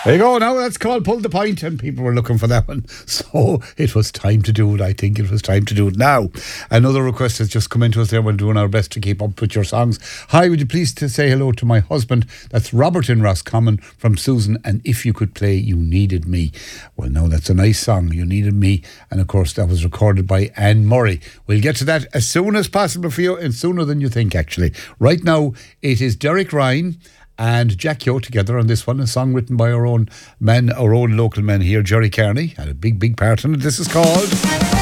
There you go. Now that's called Pull the Point, and people were looking for that one. So it was time to do it. I think it was time to do it now. Another request has just come into us there. We're doing our best to keep up with your songs. Hi, would you please to say hello to my husband? That's Robert in Roscommon from Susan. And if you could play You Needed Me. Well, no, that's a nice song, You Needed Me. And of course, that was recorded by Anne Murray. We'll get to that as soon as possible for you, and sooner than you think, actually. Right now, it is Derek Ryan and Jack Yo together on this one, a song written by our own man, our own local man here, Jerry Kearney, had a big part in it. This is called